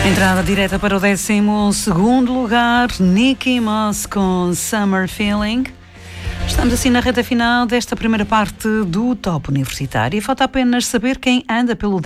Entrada direta para o 12º lugar, Nicki Moss com Summer Feeling. Estamos assim na reta final desta primeira parte do Top Universitário e falta apenas saber quem anda pelo